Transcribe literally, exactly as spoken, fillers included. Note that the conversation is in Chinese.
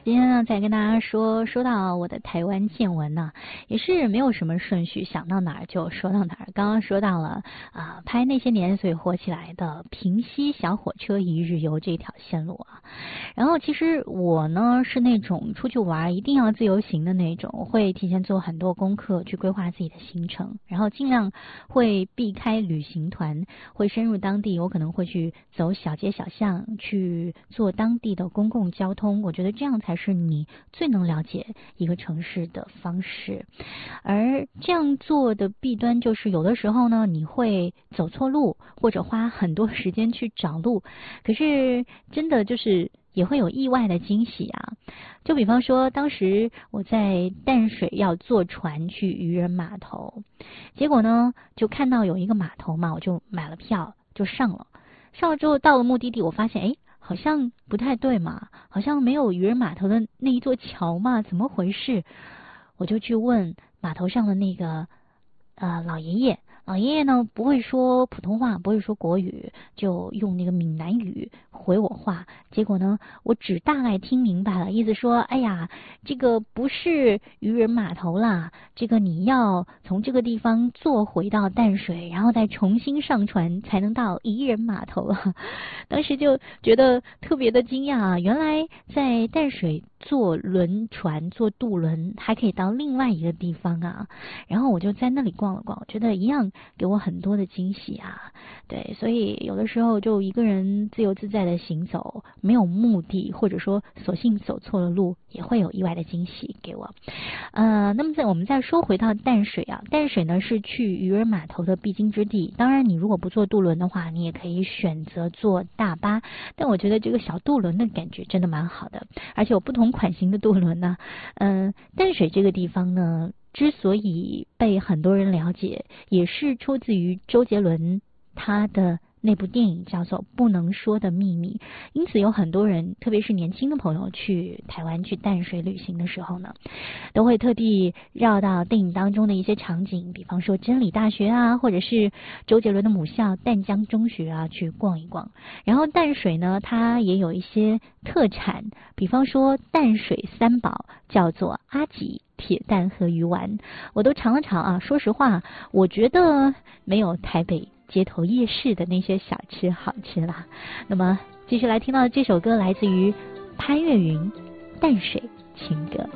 今天呢，再跟大家说说到我的台湾见闻呢、啊，也是没有什么顺序，想到哪儿就说到哪儿。刚刚说到了啊、呃，拍那些年所以火起来的平溪小火车一日游这条线路啊。然后其实我呢是那种出去玩一定要自由行的那种，会提前做很多功课去规划自己的行程，然后尽量会避开旅行团，会深入当地，我可能会去走小街小巷，去做当地的公共交通。我觉得这样才是你最能了解一个城市的方式。而这样做的弊端就是有的时候呢，你会走错路，或者花很多时间去找路，可是真的就是也会有意外的惊喜啊。就比方说当时我在淡水要坐船去渔人码头，结果呢就看到有一个码头嘛，我就买了票就上了上了之后到了目的地，我发现诶好像不太对嘛，好像没有渔人码头的那一座桥嘛，怎么回事？我就去问码头上的那个呃老爷爷，老爷爷呢不会说普通话，不会说国语，就用那个闽南语回我话。结果呢，我只大概听明白了，意思说，哎呀，这个不是渔人码头啦，这个你要从这个地方坐回到淡水，然后再重新上船才能到渔人码头。当时就觉得特别的惊讶啊，原来在淡水坐轮船、坐渡轮还可以到另外一个地方啊。然后我就在那里逛了逛，我觉得一样给我很多的惊喜啊。对，所以有的时候就一个人自由自在的行走，没有目的，或者说索性走错了路，也会有意外的惊喜给我。呃，那么在我们再说回到淡水啊，淡水呢是去渔人码头的必经之地。当然，你如果不坐渡轮的话，你也可以选择坐大巴。但我觉得这个小渡轮的感觉真的蛮好的，而且有不同款型的渡轮呢。嗯、呃，淡水这个地方呢，之所以被很多人了解，也是出自于周杰伦他的那部电影叫做《不能说的秘密》，因此有很多人，特别是年轻的朋友去台湾去淡水旅行的时候呢，都会特地绕到电影当中的一些场景，比方说真理大学啊，或者是周杰伦的母校淡江中学啊，去逛一逛。然后淡水呢，它也有一些特产，比方说淡水三宝叫做阿吉、铁蛋和鱼丸，我都尝了尝啊。说实话，我觉得没有台北街头夜市的那些小吃好吃啦。那么继续来听到这首歌，来自于潘越云《淡水情歌》。